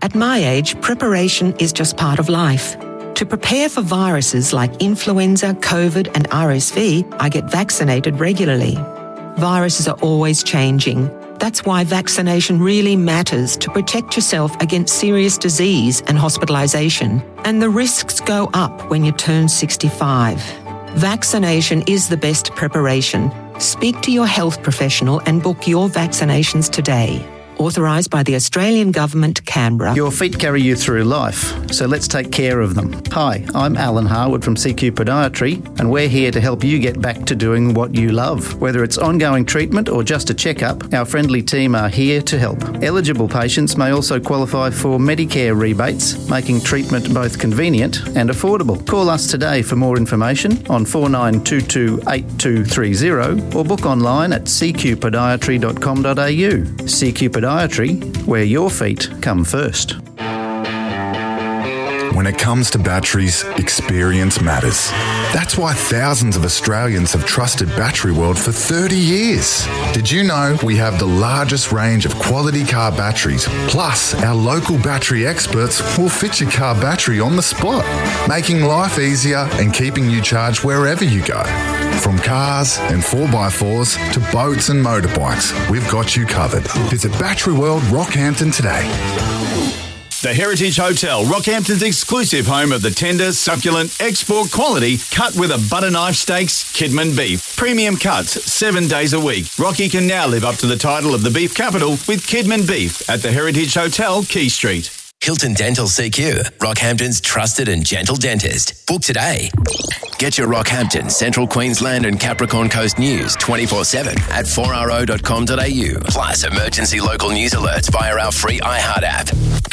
At my age, preparation is just part of life. To prepare for viruses like influenza, COVID and RSV, I get vaccinated regularly. Viruses are always changing. That's why vaccination really matters to protect yourself against serious disease and hospitalisation. And the risks go up when you turn 65. Vaccination is the best preparation. Speak to your health professional and book your vaccinations today. Authorised by the Australian Government, Canberra. Your feet carry you through life, so let's take care of them. Hi, I'm Alan Harwood from CQ Podiatry, and we're here to help you get back to doing what you love. Whether it's ongoing treatment or just a checkup, our friendly team are here to help. Eligible patients may also qualify for Medicare rebates, making treatment both convenient and affordable. Call us today for more information on 49228230 or book online at cqpodiatry.com.au. CQ Podiatry, where your feet come first. When it comes to batteries, experience matters. That's why thousands of Australians have trusted Battery World for 30 years. Did you know we have the largest range of quality car batteries? Plus, our local battery experts will fit your car battery on the spot, making life easier and keeping you charged wherever you go. From cars and 4x4s to boats and motorbikes, we've got you covered. Visit Battery World Rockhampton today. The Heritage Hotel, Rockhampton's exclusive home of the tender, succulent, export quality, cut with a butter knife steaks, Kidman beef. Premium cuts, 7 days a week. Rocky can now live up to the title of the beef capital with Kidman beef at the Heritage Hotel, Quay Street. Hilton Dental CQ, Rockhampton's trusted and gentle dentist. Book today. Get your Rockhampton, Central Queensland and Capricorn Coast news 24/7 at 4RO.com.au. Plus emergency local news alerts via our free iHeart app.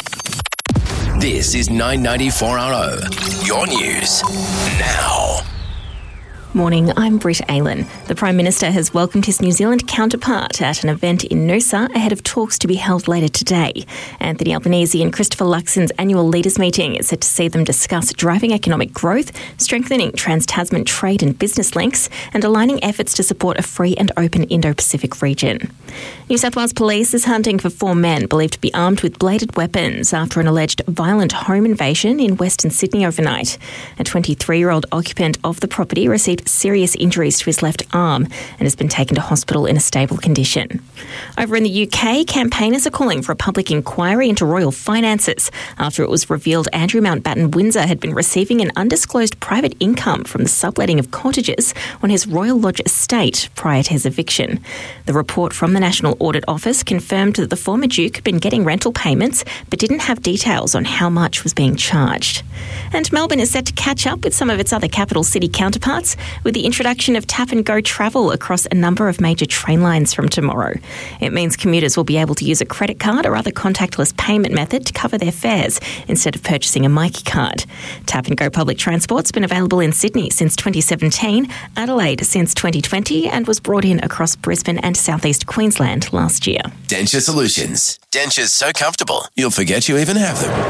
This is 994RO, your news now. Morning, I'm Britt Aylan. The Prime Minister has welcomed his New Zealand counterpart at an event in Noosa ahead of talks to be held later today. Anthony Albanese and Christopher Luxon's annual leaders meeting is set to see them discuss driving economic growth, strengthening trans-Tasman trade and business links, and aligning efforts to support a free and open Indo-Pacific region. New South Wales Police is hunting for 4 men believed to be armed with bladed weapons after an alleged violent home invasion in Western Sydney overnight. A 23-year-old occupant of the property received serious injuries to his left arm and has been taken to hospital in a stable condition. Over in the UK, campaigners are calling for a public inquiry into royal finances after it was revealed Andrew Mountbatten Windsor had been receiving an undisclosed private income from the subletting of cottages on his Royal Lodge estate prior to his eviction. The report from the National Audit Office confirmed that the former Duke had been getting rental payments but didn't have details on how much was being charged. And Melbourne is set to catch up with some of its other capital city counterparts with the introduction of tap and go travel across a number of major train lines from tomorrow. It means commuters will be able to use a credit card or other contactless payment method to cover their fares instead of purchasing a Myki card. Tap and go public transport's been available in Sydney since 2017, Adelaide since 2020, and was brought in across Brisbane and southeast Queensland last year. Denture Solutions. Dentures so comfortable, you'll forget you even have them.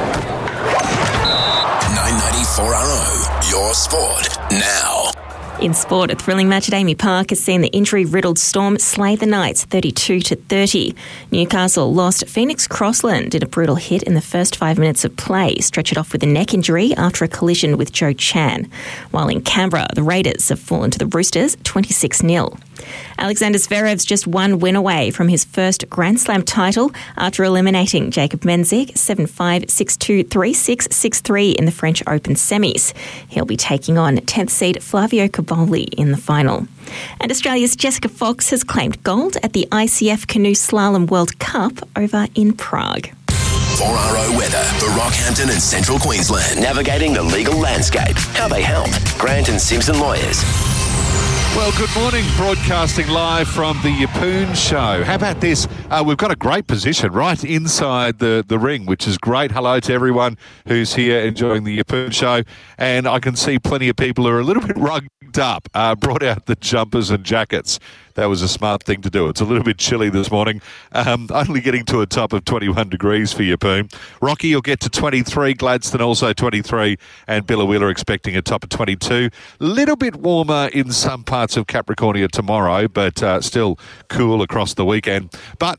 994RO, your sport now. In sport, a thrilling match at Amy Park has seen the injury-riddled Storm slay the Knights 32-30. Newcastle lost Phoenix Crossland in a brutal hit in the first 5 minutes of play, stretched it off with a neck injury after a collision with Joe Chan. While in Canberra, the Raiders have fallen to the Roosters 26-0. Alexander Zverev's just one win away from his first Grand Slam title after eliminating Jacob Menzig 7-5, 6-2, 3-6, 6-3 in the French Open semis. He'll be taking on 10th seed Flavio Cobolli in the final. And Australia's Jessica Fox has claimed gold at the ICF Canoe Slalom World Cup over in Prague. 4RO weather for Rockhampton and Central Queensland. Navigating the legal landscape. How they help. Grant and Simpson Lawyers. Well, good morning. Broadcasting live from the Yeppoon Show. How about this? We've got a great position right inside the ring, which is great. Hello to everyone who's here enjoying the Yeppoon Show. And I can see plenty of people who are a little bit rugged up, brought out the jumpers and jackets. That was a smart thing to do. It's a little bit chilly this morning, only getting to a top of 21 degrees for Yeppoon. Rocky will get to 23, Gladstone also 23, and Billawheeler expecting a top of 22. Little bit warmer in some parts of Capricornia tomorrow, but still cool across the weekend. But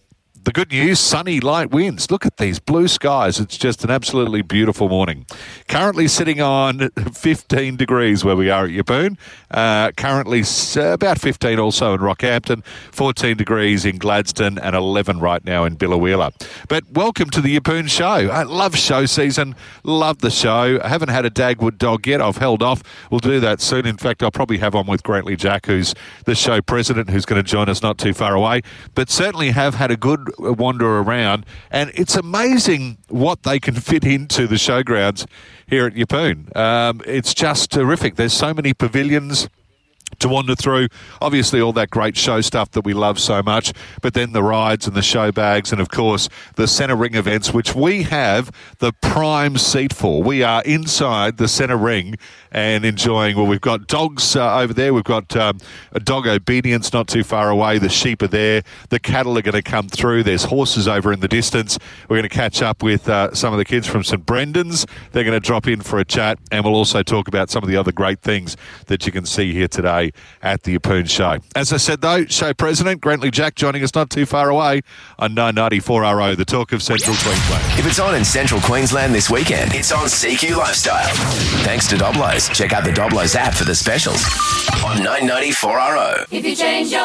the good news, sunny, light winds. Look at these blue skies. It's just an absolutely beautiful morning. Currently sitting on 15 degrees where we are at Yeppoon. Currently about 15 also in Rockhampton, 14 degrees in Gladstone, and 11 right now in Biloela. But welcome to the Yeppoon Show. I love show season, love the show. I haven't had a Dagwood dog yet. I've held off. We'll do that soon. In fact, I'll probably have on with Grantley Jack, who's the show president, who's going to join us not too far away. But certainly have had a good wander around, and it's amazing what they can fit into the showgrounds here at Yeppoon. It's just terrific. There's so many pavilions to wander through. Obviously all that great show stuff that we love so much, but then the rides and the show bags, and of course the centre ring events, which we have the prime seat for. We are inside the centre ring and enjoying, well, we've got dogs over there. We've got a dog obedience not too far away. The sheep are there. The cattle are going to come through. There's horses over in the distance. We're going to catch up with some of the kids from St Brendan's. They're going to drop in for a chat, and we'll also talk about some of the other great things that you can see here today at the Yeppoon Show. As I said, though, show president Grantley Jack joining us not too far away on 994RO, the talk of Central Queensland. If it's on in Central Queensland this weekend, it's on CQ Lifestyle. Thanks to Doblos. Check out the Doblos app for the specials on 994RO. If you change your